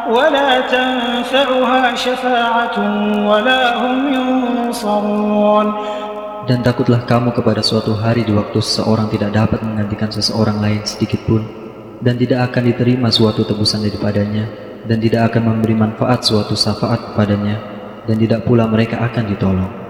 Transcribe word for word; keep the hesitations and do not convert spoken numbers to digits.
ولا تنفعها شفاعة ولا هم ينصرون. Dan takutlah kamu kepada suatu hari di waktu seseorang tidak dapat menggantikan seseorang lain sedikit pun, dan tidak akan diterima suatu tebusan daripadanya, dan tidak akan memberi manfaat suatu syafaat kepadanya, dan tidak pula mereka akan ditolong.